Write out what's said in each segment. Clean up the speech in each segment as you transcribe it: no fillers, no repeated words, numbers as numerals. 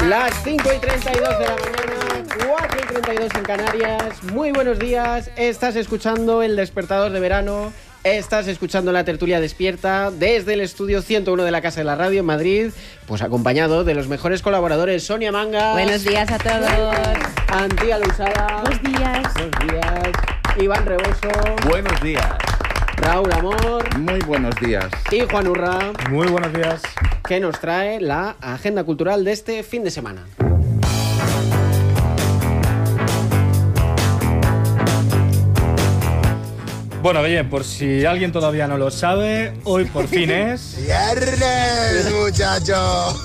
Las 5:32 de la mañana, 4:32 en Canarias. Muy buenos días, estás escuchando El Despertador de Verano. Estás escuchando la tertulia despierta desde el estudio 101 de la Casa de la Radio en Madrid, pues acompañado de los mejores colaboradores. Sonia Mangas. Buenos días a todos. Antía Lousada. Buenos días. Buenos días. Iván Reboso. Buenos días. Raúl Amor. Muy buenos días. Y Juan Urra. Muy buenos días. Que nos trae la agenda cultural de este fin de semana. Bueno, bien, por si alguien todavía no lo sabe, hoy por fin es... ¡Viernes, muchachos!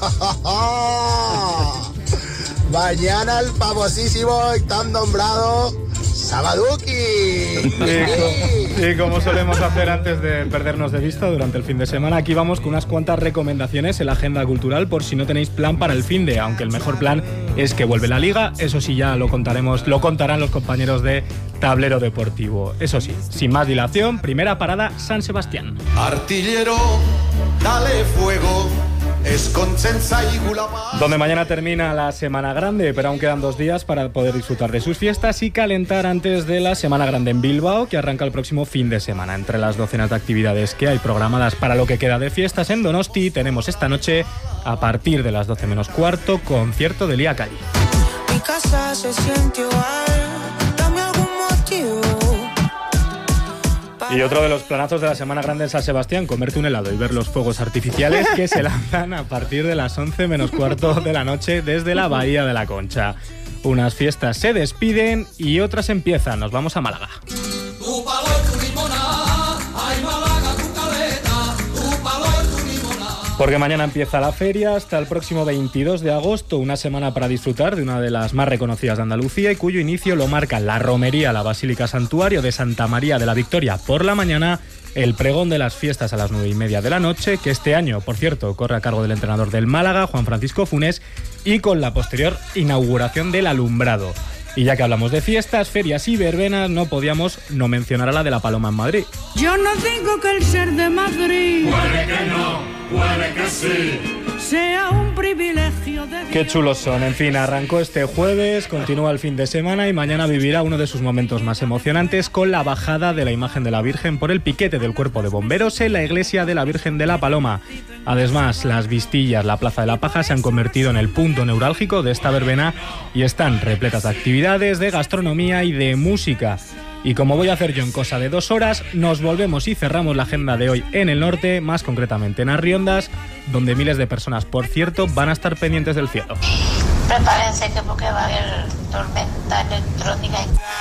Mañana el famosísimo y tan nombrado Sabaduki. Y como solemos hacer antes de perdernos de vista durante el fin de semana, aquí vamos con unas cuantas recomendaciones en la agenda cultural por si no tenéis plan para el finde, aunque el mejor plan es que vuelve la Liga, eso sí ya lo contarán los compañeros de Tablero Deportivo. Eso sí, sin más dilación, primera parada, San Sebastián. Artillero, dale fuego. Donde mañana termina la Semana Grande, pero aún quedan 2 días para poder disfrutar de sus fiestas y calentar antes de la Semana Grande en Bilbao, que arranca el próximo fin de semana. Entre las docenas de actividades que hay programadas para lo que queda de fiestas en Donosti, tenemos esta noche, a partir de las 12 menos cuarto, concierto de Lía Cali. Mi casa se siente igual, dame algún motivo. Y otro de los planazos de la Semana Grande en San Sebastián, comerte un helado y ver los fuegos artificiales que se lanzan a partir de las 11 menos cuarto de la noche desde la Bahía de la Concha. Unas fiestas se despiden y otras empiezan. Nos vamos a Málaga. Porque mañana empieza la feria hasta el próximo 22 de agosto, una semana para disfrutar de una de las más reconocidas de Andalucía y cuyo inicio lo marca la romería, la Basílica Santuario de Santa María de la Victoria por la mañana, el pregón de las fiestas a las 9:30 de la noche, que este año, por cierto, corre a cargo del entrenador del Málaga, Juan Francisco Funes, y con la posterior inauguración del alumbrado. Y ya que hablamos de fiestas, ferias y verbenas, no podíamos no mencionar a la de la Paloma en Madrid. Yo no digo que el ser de Madrid Puede que no, puede que sí. sea un privilegio de Dios. Qué chulos son. En fin, arrancó este jueves, continúa el fin de semana y mañana vivirá uno de sus momentos más emocionantes con la bajada de la imagen de la Virgen por el piquete del Cuerpo de Bomberos en la iglesia de la Virgen de la Paloma. Además, las Vistillas, la Plaza de la Paja, se han convertido en el punto neurálgico de esta verbena y están repletas de actividades, de gastronomía y de música. Y como voy a hacer yo en cosa de 2 horas, nos volvemos y cerramos la agenda de hoy en el norte, más concretamente en Arriondas, donde miles de personas, por cierto, van a estar pendientes del cielo. Prepárense que porque va a haber tormenta electrónica.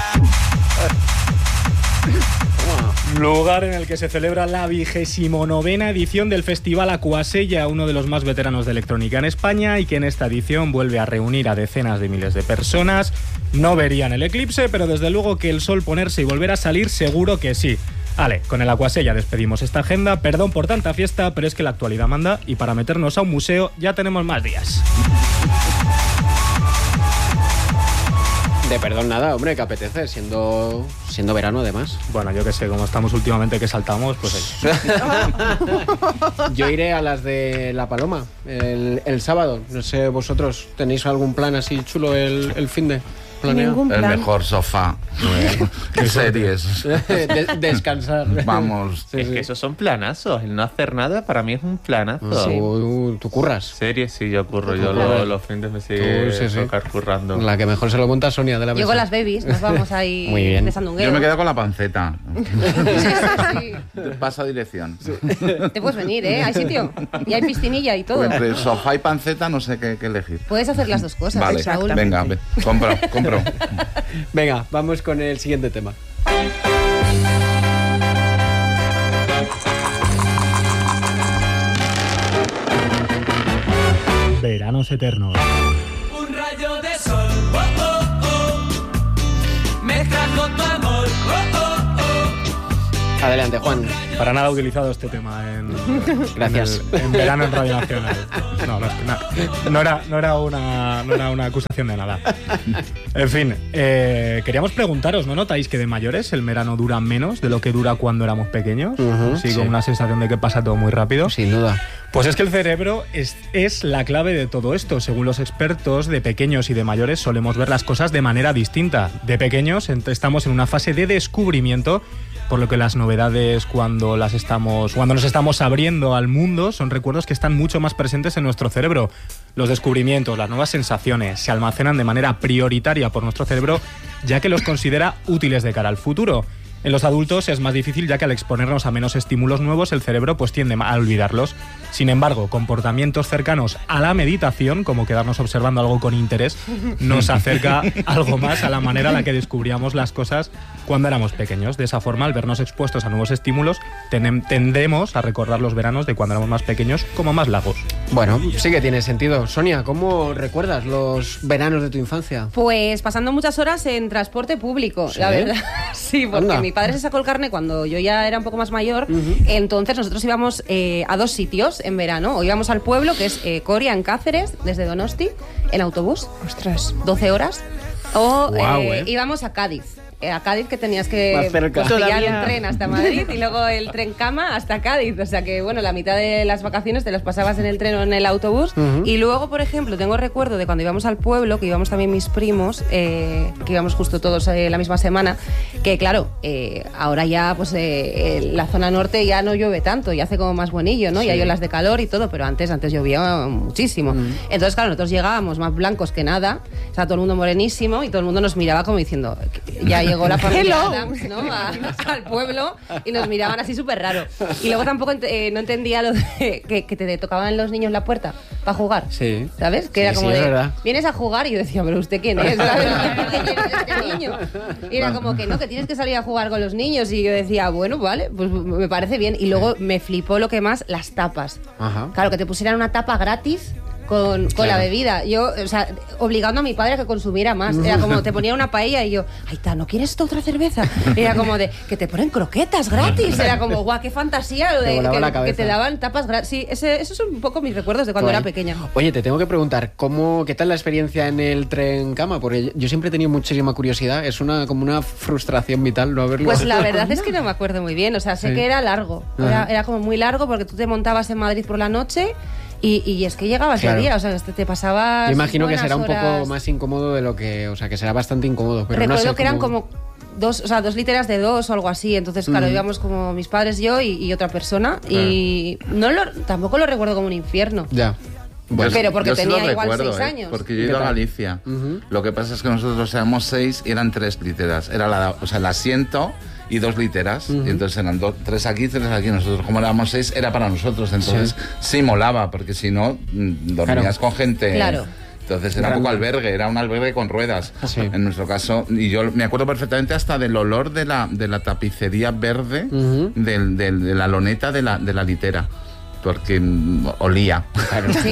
Lugar en el que se celebra la 29ª edición del Festival Acuasella, uno de los más veteranos de electrónica en España y que en esta edición vuelve a reunir a decenas de miles de personas. No verían el eclipse, pero desde luego que el sol ponerse y volver a salir seguro que sí. Vale, con el Acuasella despedimos esta agenda. Perdón por tanta fiesta, pero es que la actualidad manda y para meternos a un museo ya tenemos más días. De perdón nada, hombre, que apetece, siendo verano además. Bueno, yo que sé, como estamos últimamente que saltamos, pues Yo iré a las de La Paloma el sábado. No sé, vosotros, ¿tenéis algún plan así chulo el finde? Ningún plan. El mejor sofá. ¿Qué series? Descansar. Vamos. Sí, Es sí. que esos son planazos. El no hacer nada para mí es un planazo. ¿Tú curras? Series sí, yo curro. Yo los fines me sigo tocar currando. La que mejor se lo monta Sonia de la mesa. Llego las babies, nos vamos ahí Muy bien. de sandungueo. Yo me quedo con la panceta. Sí. Pasa dirección. Te puedes venir, ¿eh? Hay sitio. Y hay piscinilla y todo. Entre sofá y panceta no sé qué elegir. Puedes hacer las dos cosas, Vale, Raúl. venga, compro. Venga, vamos con el siguiente tema. Veranos eternos. Un rayo de sol, oh, oh, oh. Mezcla con tu amor, oh, oh, oh. Adelante, Juan. Para nada utilizado este tema en Gracias. En verano en Radio Nacional. No era una acusación de nada. En fin, queríamos preguntaros, ¿no notáis que de mayores el verano dura menos de lo que dura cuando éramos pequeños? Sí, con una sensación de que pasa todo muy rápido. Sin duda. Pues es que el cerebro es la clave de todo esto. Según los expertos, de pequeños y de mayores solemos ver las cosas de manera distinta. De pequeños estamos en una fase de descubrimiento, por lo que las novedades cuando nos estamos abriendo al mundo son recuerdos que están mucho más presentes en nuestro cerebro. Los descubrimientos, las nuevas sensaciones se almacenan de manera prioritaria por nuestro cerebro, ya que los considera útiles de cara al futuro. En los adultos es más difícil, ya que al exponernos a menos estímulos nuevos el cerebro pues tiende a olvidarlos. Sin embargo, comportamientos cercanos a la meditación, como quedarnos observando algo con interés, nos acerca algo más a la manera en la que descubríamos las cosas cuando éramos pequeños. De esa forma, al vernos expuestos a nuevos estímulos, tendemos a recordar los veranos de cuando éramos más pequeños como más largos. Bueno, sí que tiene sentido. Sonia, ¿cómo recuerdas los veranos de tu infancia? Pues pasando muchas horas en transporte público, ¿Sí? La verdad. Sí, porque Anda. mi padre se sacó el carné cuando yo ya era un poco más mayor. Entonces nosotros íbamos a dos sitios en verano. O íbamos al pueblo, que es Coria, en Cáceres, desde Donosti, en autobús. Ostras. 12 horas. O Guau, íbamos a Cádiz. A Cádiz, que tenías Más que cerca. pillar un tren hasta Madrid y luego el tren cama hasta Cádiz. O sea que, bueno, la mitad de las vacaciones te las pasabas en el tren o en el autobús. Y luego, por ejemplo, tengo recuerdo de cuando íbamos al pueblo, que íbamos también mis primos, que íbamos justo todos la misma semana, que claro, ahora ya pues la zona norte ya no llueve tanto, ya hace como más buenillo, ¿no? Sí. Y hay olas de calor y todo, pero antes llovía muchísimo. Entonces, claro, nosotros llegábamos más blancos que nada, o sea, todo el mundo morenísimo y todo el mundo nos miraba como diciendo, ya llegó la familia Adams, ¿no? Al pueblo y nos miraban así súper raro. Y luego tampoco no entendía lo de que te tocaban los niños la puerta para jugar. Sí. ¿Sabes? Que era como es de, verdad. vienes a jugar y yo decía, pero ¿usted quién es? ¿Sabes? ¿Quién es este niño? Y era como que no, que tienes que salir a jugar con los niños. Y yo decía, bueno, vale, pues me parece bien. Y luego me flipó lo que más, las tapas. Ajá. Claro, que te pusieran una tapa gratis con la bebida. Yo, o sea, obligando a mi padre a que consumiera más. Era como, te ponía una paella y yo, Aita, ¿no quieres esta otra cerveza? Era como de, que te ponen croquetas gratis. Era como, guau, qué fantasía lo de que te daban tapas gratis. Sí, esos son un poco mis recuerdos de cuando era pequeña. Oye, te tengo que preguntar, ¿qué tal la experiencia en el tren cama? Porque yo siempre he tenido muchísima curiosidad. Es como una frustración vital no haberlo. Pues la verdad es que no me acuerdo muy bien. O sea, sé que era largo. Era como muy largo porque tú te montabas en Madrid por la noche. Y es que llegabas el día, o sea, te pasabas. Yo imagino que será un horas. poco más incómodo de lo que. O sea, que será bastante incómodo. Pero recuerdo no sé que eran como 2 literas de 2 o algo así. Entonces, claro, íbamos como mis padres, yo y otra persona. Y tampoco lo recuerdo como un infierno. Ya. Bueno, pero porque yo sí tenía lo igual recuerdo, 6 años. Porque yo he ido a Galicia. Lo que pasa es que nosotros éramos 6 y eran 3 literas. Era el asiento y 2 literas. Y entonces eran 3 aquí, 3 aquí. Nosotros, como éramos 6, era para nosotros. Entonces sí molaba, porque si no, dormías con gente. Claro. Entonces era un poco albergue, era un albergue con ruedas, en nuestro caso. Y yo me acuerdo perfectamente hasta del olor de la tapicería verde, de la loneta de la litera. Porque olía. Claro. Sí.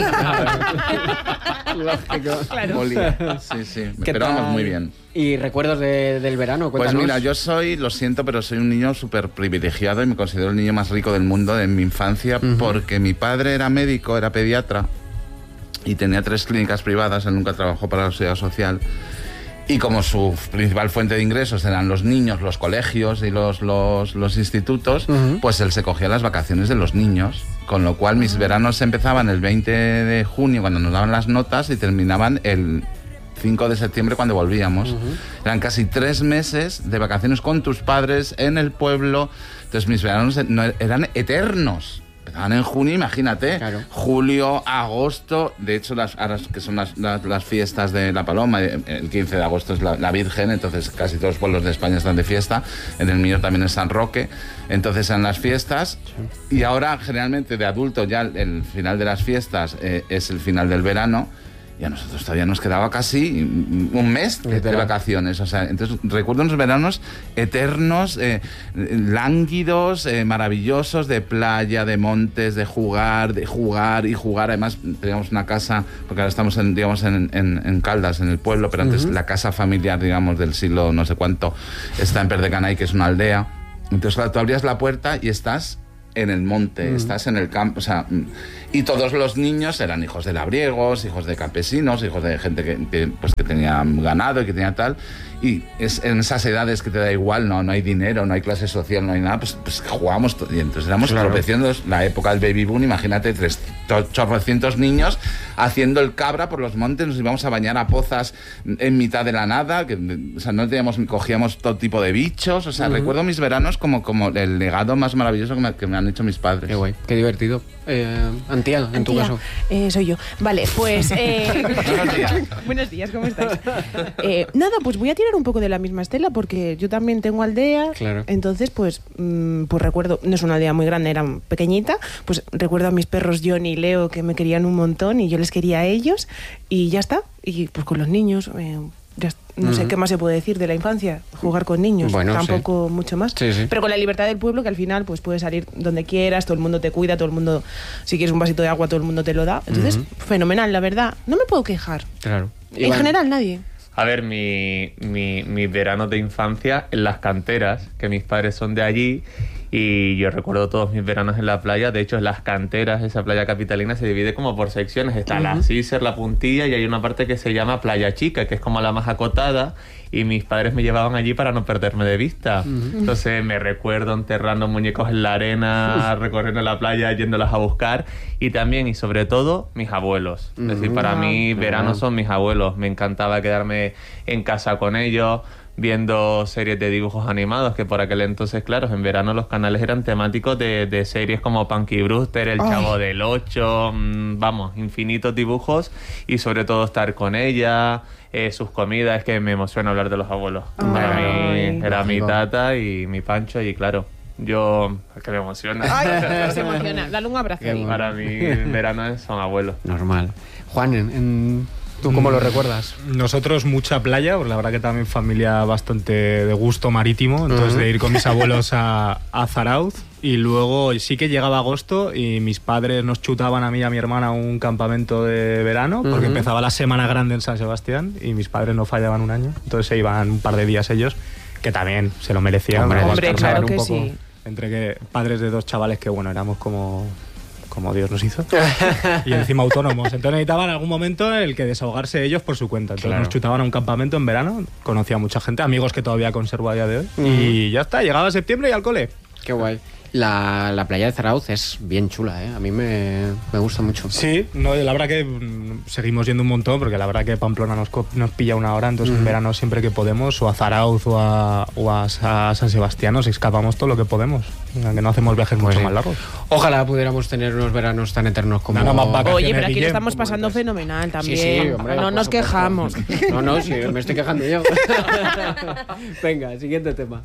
Lógico. Claro. Olía. Sí. Pero vamos muy bien. ¿Y recuerdos del verano? Pues Cuéntanos. mira, lo siento, pero soy un niño súper privilegiado y me considero el niño más rico del mundo en mi infancia, porque mi padre era médico, era pediatra y tenía 3 clínicas privadas. Él nunca trabajó para la seguridad social. Y como su principal fuente de ingresos eran los niños, los colegios y los institutos, pues él se cogía las vacaciones de los niños. Con lo cual mis veranos empezaban el 20 de junio cuando nos daban las notas y terminaban el 5 de septiembre cuando volvíamos. Eran casi 3 meses de vacaciones con tus padres en el pueblo. Entonces mis veranos eran eternos. Empezaban en junio, imagínate. Claro. Julio, agosto. De hecho, ahora que son las fiestas de la Paloma, el 15 de agosto es la Virgen, entonces casi todos los pueblos de España están de fiesta. En el mío también es San Roque. Entonces en las fiestas. Y ahora, generalmente, de adulto, ya el final de las fiestas es el final del verano. Y a nosotros todavía nos quedaba casi un mes de vacaciones. O sea, entonces recuerdo unos veranos eternos, lánguidos, maravillosos, de playa, de montes, de jugar. Además, teníamos una casa, porque ahora estamos en Caldas, en el pueblo, pero antes la casa familiar, digamos, del siglo no sé cuánto, está en Perdecanay, que es una aldea. Entonces, claro, tú abrías la puerta y estás en el monte, estás en el campo, o sea, y todos los niños eran hijos de labriegos, hijos de campesinos, hijos de gente que tenía ganado y que tenía tal, y es en esas edades que te da igual, no hay dinero, no hay clase social, no hay nada, pues jugábamos, y entonces éramos tropecientos, la época del baby boom, imagínate, 300 niños haciendo el cabra por los montes, nos íbamos a bañar a pozas en mitad de la nada, o sea, no teníamos, cogíamos todo tipo de bichos, o sea, recuerdo mis veranos como el legado más maravilloso que me han hecho mis padres. Qué guay, qué divertido. Antía, en tu caso. Soy yo. Vale, pues... Buenos días. Buenos días, ¿cómo estáis? Nada, pues voy a tirar un poco de la misma estela porque yo también tengo aldea. Claro. Entonces, pues recuerdo, no es una aldea muy grande, era pequeñita, pues recuerdo a mis perros John y Leo que me querían un montón y yo les quería a ellos y ya está. Y pues con los niños... no sé qué más se puede decir de la infancia, jugar con niños, bueno, tampoco mucho más, sí. pero con la libertad del pueblo que al final pues puedes salir donde quieras, todo el mundo te cuida, todo el mundo, si quieres un vasito de agua todo el mundo te lo da, entonces fenomenal, la verdad, no me puedo quejar. Claro. En general nadie. A ver, mis veranos de infancia en las canteras, que mis padres son de allí, y yo recuerdo todos mis veranos en la playa. De hecho, en las canteras, esa playa capitalina se divide como por secciones. Está la Cícer, la Puntilla, y hay una parte que se llama Playa Chica, que es como la más acotada, y mis padres me llevaban allí para no perderme de vista. Entonces me recuerdo enterrando muñecos en la arena, recorriendo la playa, yéndolas a buscar, y también y sobre todo mis abuelos. Es decir, para mí veranos son mis abuelos. Me encantaba quedarme en casa con ellos, viendo series de dibujos animados, que por aquel entonces, claro, en verano los canales eran temáticos de series como Punky Brewster, El Chavo del Ocho, vamos, infinitos dibujos, y sobre todo estar con ella, sus comidas. Es que me emociona hablar de los abuelos. Para mí era mi tata y mi Pancho, y claro, yo... Es que me emociona. Ay, se emociona. Dale un abrazo. Para mí, verano son abuelos. Normal. Juan, ¿tú cómo lo recuerdas? Nosotros mucha playa, porque la verdad que también familia bastante de gusto marítimo, entonces de ir con mis abuelos a Zarauz, y luego sí que llegaba agosto y mis padres nos chutaban a mí y a mi hermana un campamento de verano, porque empezaba la Semana Grande en San Sebastián y mis padres no fallaban un año, entonces se iban un par de días ellos, que también se lo merecían. Hombre, claro que sí. Entre que padres de dos chavales que, bueno, éramos como Dios nos hizo, y encima autónomos. Entonces necesitaban en algún momento el que desahogarse ellos por su cuenta. Entonces nos chutaban a un campamento en verano, conocía a mucha gente, amigos que todavía conservo a día de hoy, y ya está, llegaba septiembre y al cole. Qué guay. La playa de Zarauz es bien chula, ¿eh? A mí me gusta mucho. Sí, no, la verdad que seguimos yendo un montón, porque la verdad que Pamplona nos pilla una hora, entonces en verano siempre que podemos, o a Zarauz o a San Sebastián, nos escapamos todo lo que podemos, aunque no hacemos viajes mucho más largos. Ojalá pudiéramos tener unos veranos tan eternos como... Oye, pero aquí lo estamos pasando fenomenal también. Sí, hombre, no nos quejamos. No, sí, me estoy quejando yo. Venga, siguiente tema.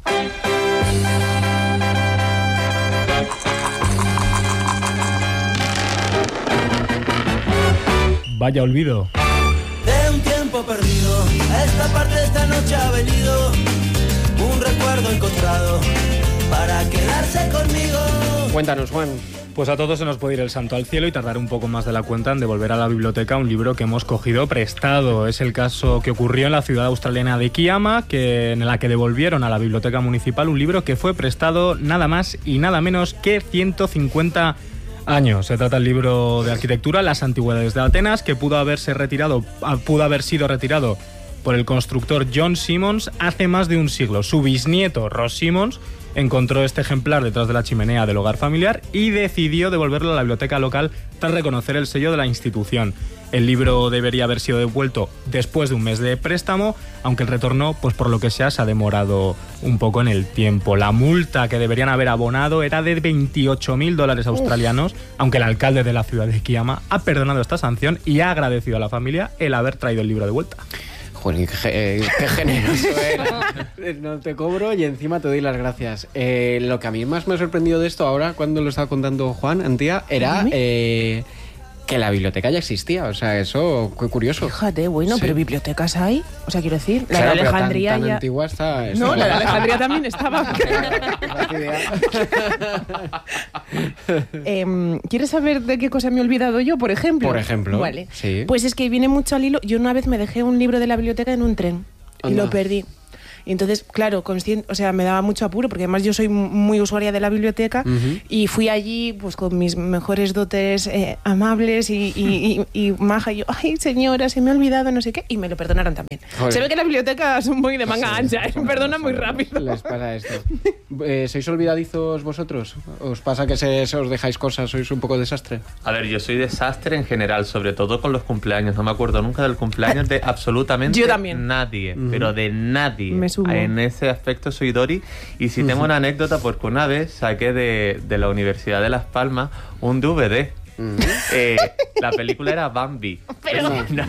Vaya olvido. De un tiempo perdido, a esta parte de esta noche ha venido un recuerdo encontrado para quedarse conmigo. Cuéntanos, Juan. Pues a todos se nos puede ir el santo al cielo y tardar un poco más de la cuenta en devolver a la biblioteca un libro que hemos cogido prestado. Es el caso que ocurrió en la ciudad australiana de Kiama, en la que devolvieron a la biblioteca municipal un libro que fue prestado nada más y nada menos que 150 años. Se trata del libro de arquitectura Las antigüedades de Atenas, que pudo haber sido retirado por el constructor John Simmons hace más de un siglo. Su bisnieto Ross Simmons encontró este ejemplar detrás de la chimenea del hogar familiar y decidió devolverlo a la biblioteca local tras reconocer el sello de la institución. El libro debería haber sido devuelto después de un mes de préstamo, aunque el retorno, pues por lo que sea, se ha demorado un poco en el tiempo. La multa que deberían haber abonado era de $28.000 australianos, aunque el alcalde de la ciudad de Kiama ha perdonado esta sanción y ha agradecido a la familia el haber traído el libro de vuelta. Joder, qué generoso eres. No te cobro y encima te doy las gracias. Lo que a mí más me ha sorprendido de esto ahora, cuando lo estaba contando Juan, Antía, era que la biblioteca ya existía. O sea, eso, qué curioso. Fíjate, bueno, sí. Pero bibliotecas hay. O sea, quiero decir, la claro, de Alejandría tan ya... antigua está... No, la de Alejandría también estaba. ¿Quieres saber de qué cosa me he olvidado yo, por ejemplo? Por ejemplo, vale. Sí. Pues es que viene mucho al hilo. Yo una vez me dejé un libro de la biblioteca en un tren. Y lo perdí. Y entonces, claro, o sea, me daba mucho apuro, porque además yo soy muy usuaria de la biblioteca y fui allí pues con mis mejores dotes amables y maja. Y yo, ay, señora, se me ha olvidado, no sé qué. Y me lo perdonaron también. Joder. Se ve que la biblioteca son muy de manga ancha, perdonan muy rápido. Les pasa esto. ¿Sois olvidadizos vosotros? ¿Os pasa que se os dejáis cosas? ¿Sois un poco desastre? A ver, yo soy desastre en general, sobre todo con los cumpleaños. No me acuerdo nunca del cumpleaños de absolutamente yo también. Nadie, pero de nadie. Me sumo. En ese aspecto soy Dori. Y si tengo una anécdota, porque una vez saqué de la Universidad de Las Palmas un DVD. La película era Bambi. Pero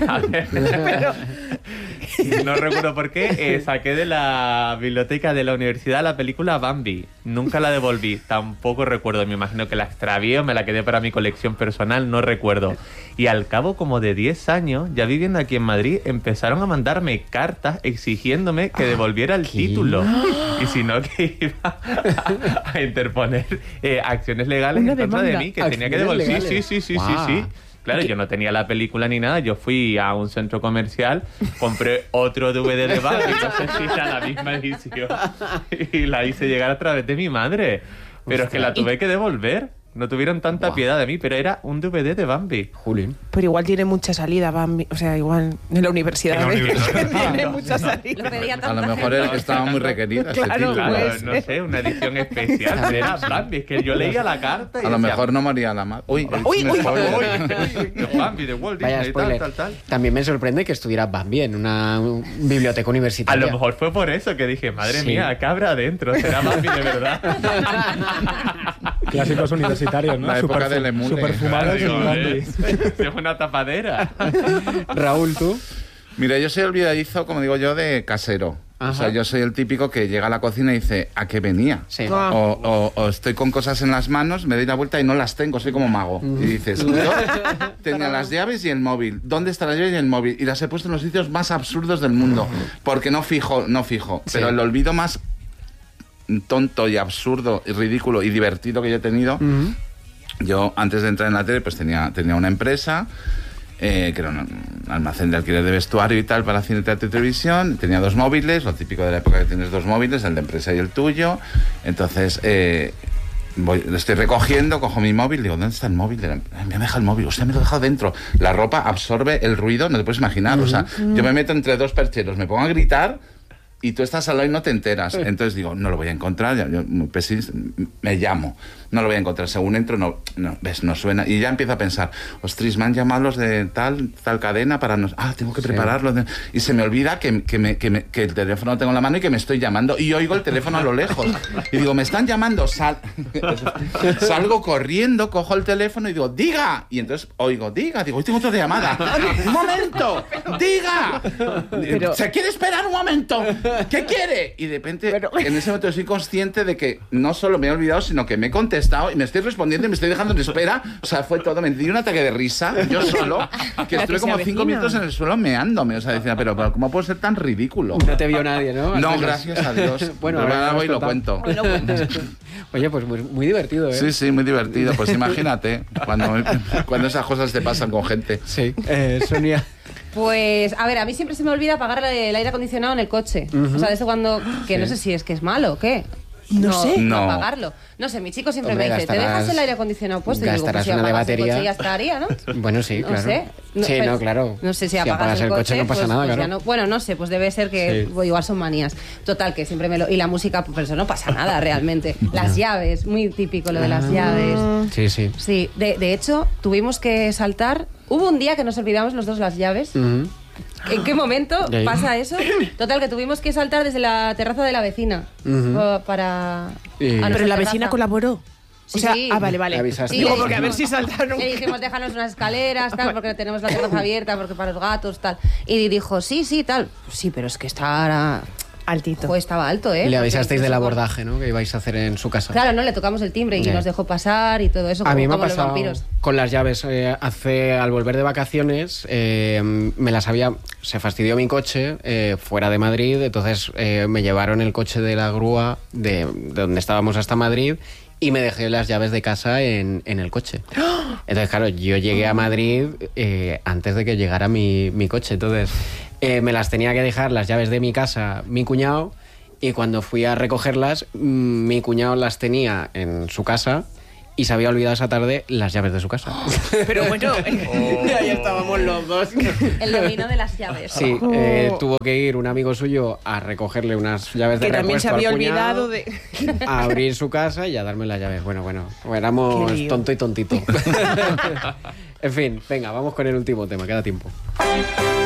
no recuerdo por qué. Saqué de la biblioteca de la universidad la película Bambi. Nunca la devolví. Tampoco recuerdo. Me imagino que la extravié o me la quedé para mi colección personal. No recuerdo. Y al cabo como de 10 años, ya viviendo aquí en Madrid, empezaron a mandarme cartas exigiéndome que devolviera el título. Y si no, que iba a interponer acciones legales en contra de mí, que tenía que devolver. Sí. Claro, yo no tenía la película ni nada. Yo fui a un centro comercial, compré otro DVD de Bambi, no sé si era la misma edición, y la hice llegar a través de mi madre. Pero es que la tuve que devolver. No tuvieron tanta piedad de mí, pero era un DVD de Bambi. Juli. Pero igual tiene mucha salida Bambi, o sea, igual en la universidad. Tiene mucha salida. A lo mejor estaba muy requerida. Claro, pues. No sé, una edición especial. Pero era Bambi, es que yo leía la carta y A lo mejor no moría la madre. Uy. Bambi de Walt Disney, tal. También me sorprende que estuviera Bambi en una biblioteca universitaria. A lo mejor fue por eso que dije, madre mía, cabra adentro, será Bambi de verdad. Clásicos universitarios, ¿no? La época del emule. Superfumados y Bambi. Es una tapadera. Raúl, ¿tú? Mira, yo soy olvidadizo, como digo yo, de casero. Ajá. O sea, yo soy el típico que llega a la cocina y dice, ¿a qué venía? Sí. O estoy con cosas en las manos, me doy la vuelta y no las tengo, soy como mago. Y dices, yo tenía las llaves y el móvil. ¿Dónde está la llave y el móvil? Y las he puesto en los sitios más absurdos del mundo. Porque no fijo. Pero el olvido más tonto y absurdo y ridículo y divertido que yo he tenido, yo antes de entrar en la tele pues tenía una empresa que era un almacén de alquiler de vestuario y tal para cine, teatro y televisión. Tenía 2 móviles, lo típico de la época que tienes 2 móviles, el de empresa y el tuyo. Entonces lo estoy recogiendo, cojo mi móvil, digo, ¿dónde está el móvil? Me ha dejado el móvil, o sea, me lo he dejado dentro. La ropa absorbe el ruido, no te puedes imaginar. O sea, yo me meto entre 2 percheros, me pongo a gritar y tú estás al lado y no te enteras. Entonces digo, no lo voy a encontrar, yo muy pesimista, me llamo, no lo voy a encontrar. Según entro, no, ves, no suena. Y ya empiezo a pensar, ostras, me han llamado los de tal cadena para... tengo que prepararlo. Y se me olvida que el teléfono lo tengo en la mano y que me estoy llamando. Y oigo el teléfono a lo lejos. Y digo, me están llamando. Salgo corriendo, cojo el teléfono y digo, diga. Y entonces oigo, diga. Digo, hoy tengo otra llamada. ¡Un momento! ¡Diga! ¿Se quiere esperar un momento? ¿Qué quiere? Y de repente, en ese momento soy consciente de que no solo me he olvidado, sino que me he contestado y me estoy respondiendo y me estoy dejando en espera. O sea, fue todo. Me di un ataque de risa, yo solo, que estuve como 5 minutos en el suelo meándome. O sea, decía, pero ¿cómo puedo ser tan ridículo? No te vio nadie, ¿no? No, gracias a Dios. Bueno, ahora voy y lo cuento. Oye, pues muy divertido, ¿eh? Sí, muy divertido. Pues imagínate, cuando esas cosas te pasan con gente. Sí. Sonia... Pues, a ver, a mí siempre se me olvida apagar el aire acondicionado en el coche. O sea, eso cuando... Que no sé si es que es malo o qué. No sé. No apagarlo. No sé, mi chico siempre me dice, ¿te dejas el aire acondicionado puesto? Y digo, pues si una de apagas batería. el coche ya estaría, ¿no? Bueno, sí, claro. No sé. Sí, no, claro. No sé si apagas el coche no pasa nada, pues claro. bueno, no sé, pues debe ser que igual son manías. Total, que siempre y la música, pues eso no pasa nada realmente. Las llaves, muy típico lo de las llaves. Sí. Sí, de hecho, tuvimos que saltar. Hubo un día que nos olvidamos los dos las llaves. ¿En qué momento pasa eso? Total, que tuvimos que saltar desde la terraza de la vecina para... Pero la vecina colaboró. Sí, o sea, sí. Vale. Sí, digo, porque a ver si saltaron. Le dijimos, déjanos unas escaleras, tal, porque tenemos la terraza abierta, porque para los gatos, tal. Y dijo, sí, tal. Sí, pero es que estaba... Altito. Pues estaba alto, ¿eh? Le avisasteis del abordaje, ¿no? Que ibais a hacer en su casa. Claro, no, le tocamos el timbre y nos dejó pasar y todo eso. A mí me ha como pasado los vampiros. con las llaves. Al volver de vacaciones, se fastidió mi coche fuera de Madrid, entonces me llevaron el coche de la grúa de donde estábamos hasta Madrid y me dejé las llaves de casa en el coche. Entonces, claro, yo llegué a Madrid antes de que llegara mi coche, entonces... me las tenía que dejar las llaves de mi casa mi cuñado Y cuando fui a recogerlas, mi cuñado las tenía en su casa y se había olvidado esa tarde las llaves de su casa. Pero bueno, Y ahí estábamos los dos. El dominio de las llaves. Sí, tuvo que ir un amigo suyo a recogerle unas llaves de que también se repuesto había al cuñado, olvidado de... a abrir su casa y a darme las llaves. Bueno, éramos Qué lío. tonto y tontito. En fin, venga, vamos con el último tema, queda tiempo.